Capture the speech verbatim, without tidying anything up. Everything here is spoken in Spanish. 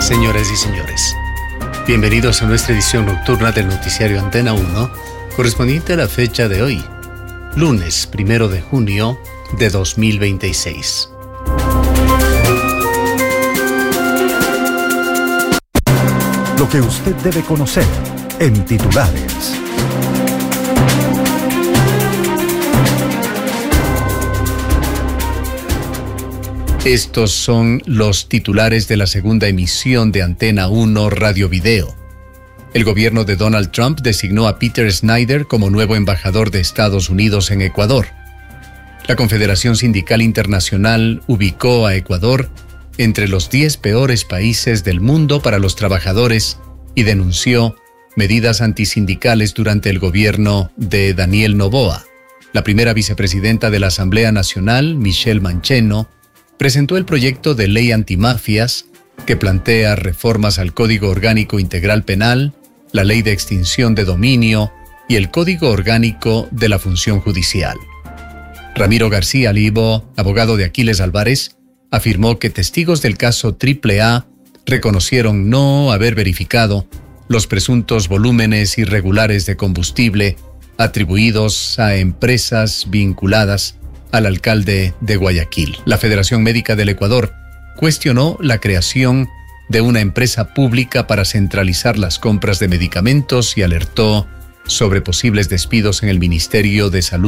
Señoras y señores, bienvenidos a nuestra edición nocturna del noticiario Antena uno, correspondiente a la fecha de hoy, lunes primero de junio de dos mil veintiséis. Lo que usted debe conocer en titulares. Estos son los titulares de la segunda emisión de Antena uno Radio Video. El gobierno de Donald Trump designó a Peter Snyder como nuevo embajador de Estados Unidos en Ecuador. La Confederación Sindical Internacional ubicó a Ecuador entre los diez peores países del mundo para los trabajadores y denunció medidas antisindicales durante el gobierno de Daniel Noboa. La primera vicepresidenta de la Asamblea Nacional, Michelle Mancheno, presentó el proyecto de ley antimafias que plantea reformas al Código Orgánico Integral Penal, la Ley de Extinción de Dominio y el Código Orgánico de la Función Judicial. Ramiro García Libo, abogado de Aquiles Álvarez, afirmó que testigos del caso Triple A reconocieron no haber verificado los presuntos volúmenes irregulares de combustible atribuidos a empresas vinculadas al alcalde de Guayaquil. La Federación Médica del Ecuador cuestionó la creación de una empresa pública para centralizar las compras de medicamentos y alertó sobre posibles despidos en el Ministerio de Salud